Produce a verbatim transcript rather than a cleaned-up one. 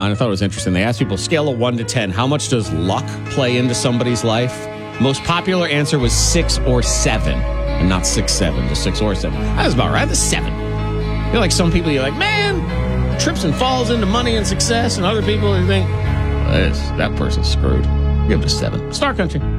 online. I thought it was interesting. They asked people, scale of one to ten, how much does luck play into somebody's life? Most popular answer was six or seven, and not six, seven, just six or seven. That was about right. That's seven. You're like some people, you're like, man, trips and falls into money and success, and other people, you think, well, that person's screwed. Give it a seven. Star Country.